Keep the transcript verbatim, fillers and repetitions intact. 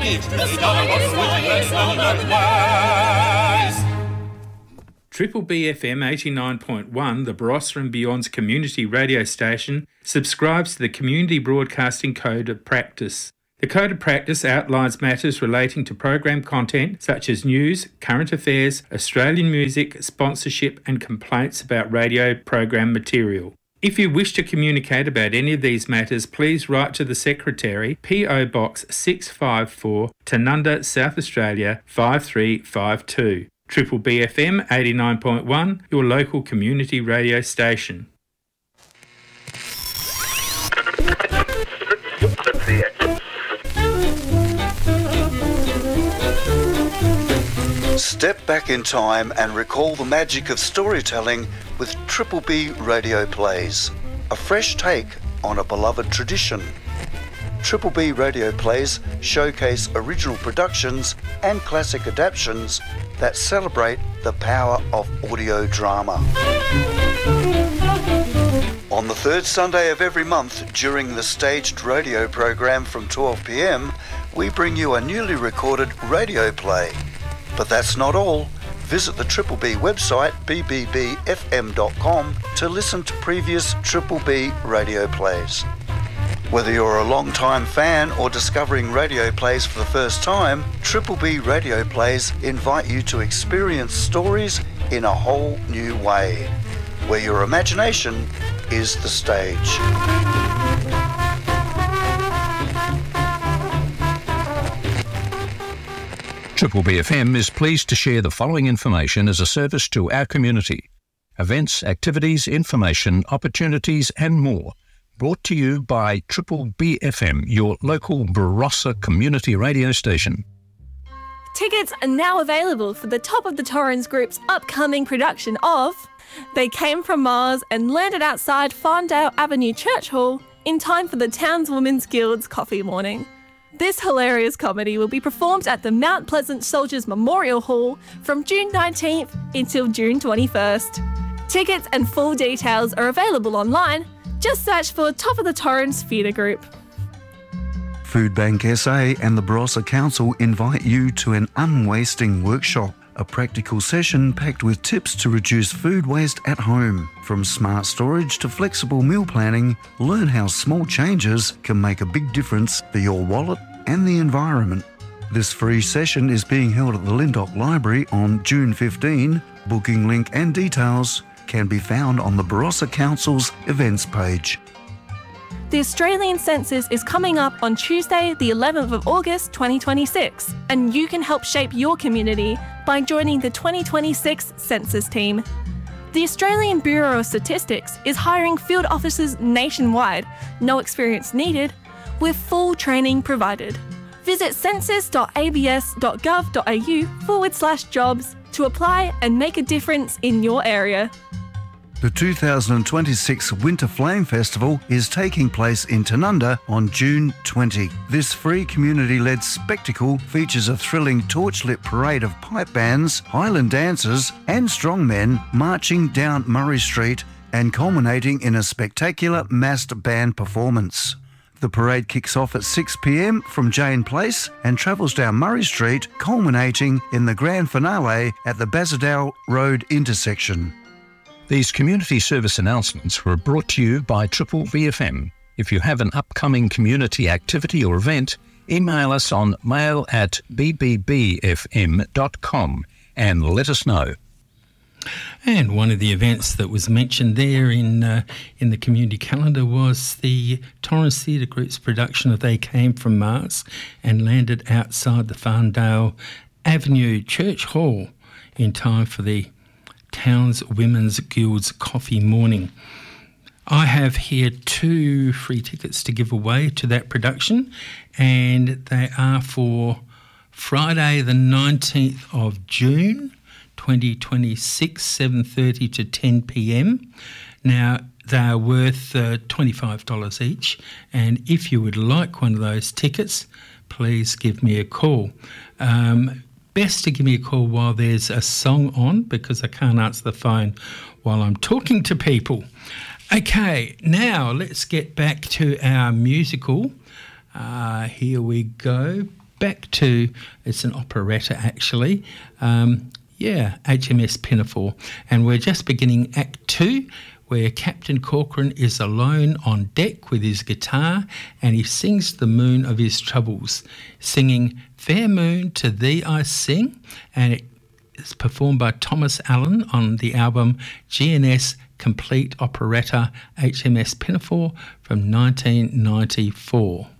speed, the sky was ruthless on the wise. Triple B F M eighty-nine point one, the Barossa and Beyond's community radio station, subscribes to the Community Broadcasting Code of Practice. The Code of Practice outlines matters relating to program content such as news, current affairs, Australian music, sponsorship and complaints about radio program material. If you wish to communicate about any of these matters, please write to the Secretary, P O Box six five four, Tanunda, South Australia five three five two. Triple B F M eighty-nine point one, your local community radio station. Step back in time and recall the magic of storytelling with Triple B Radio Plays, a fresh take on a beloved tradition. Triple B Radio Plays showcase original productions and classic adaptations that celebrate the power of audio drama. On the third Sunday of every month during the staged radio program from twelve p m, we bring you a newly recorded radio play. But that's not all. Visit the Triple B website, b b b f m dot com, to listen to previous Triple B radio plays. Whether you're a long-time fan or discovering radio plays for the first time, Triple B Radio Plays invite you to experience stories in a whole new way, where your imagination is the stage. Triple B F M is pleased to share the following information as a service to our community. Events, activities, information, opportunities and more. Brought to you by Triple B F M, your local Barossa community radio station. Tickets are now available for the Top of the Torrens Group's upcoming production of They Came From Mars and landed outside Farndale Avenue Church Hall in time for the Townswomen's Guild's coffee morning. This hilarious comedy will be performed at the Mount Pleasant Soldiers Memorial Hall from June nineteenth until June twenty-first. Tickets and full details are available online. Just search for Top of the Torrens Theatre Group. Food Bank S A and the Barossa Council invite you to an unwasting workshop, a practical session packed with tips to reduce food waste at home. From smart storage to flexible meal planning, learn how small changes can make a big difference for your wallet and the environment. This free session is being held at the Lyndoch Library on June fifteenth. Booking link and details can be found on the Barossa Council's events page. The Australian Census is coming up on Tuesday, the eleventh of August twenty twenty-six, and you can help shape your community by joining the twenty twenty-six Census team. The Australian Bureau of Statistics is hiring field officers nationwide, no experience needed, with full training provided. Visit census.abs.gov.au forward slash jobs to apply and make a difference in your area. The two thousand twenty-six Winter Flame Festival is taking place in Tanunda on June twentieth. This free community-led spectacle features a thrilling torchlit parade of pipe bands, Highland dancers and strongmen marching down Murray Street and culminating in a spectacular massed band performance. The parade kicks off at six p m from Jane Place and travels down Murray Street, culminating in the grand finale at the Bazadale Road intersection. These community service announcements were brought to you by Triple B F M. If you have an upcoming community activity or event, email us on mail at b b b f m dot com and let us know. And one of the events that was mentioned there in uh, in the community calendar was the Torrens Theatre Group's production of They Came From Mars and landed outside the Farndale Avenue Church Hall in time for the Towns Women's Guild's coffee morning. I have here two free tickets to give away to that production, and they are for Friday the nineteenth of June twenty twenty-six, seven thirty to ten p m. Now, they are worth uh, twenty-five dollars each, and if you would like one of those tickets, please give me a call. Um, best to give me a call while there's a song on, because I can't answer the phone while I'm talking to people. Okay, now let's get back to our musical. Uh, here we go. back to, it's an operetta actually, um, yeah, H M S Pinafore. And we're just beginning Act Two, where Captain Corcoran is alone on deck with his guitar and he sings the moon of his troubles, singing Fair Moon to Thee I Sing, and it is performed by Thomas Allen on the album G N S Complete Operetta H M S Pinafore from nineteen ninety-four.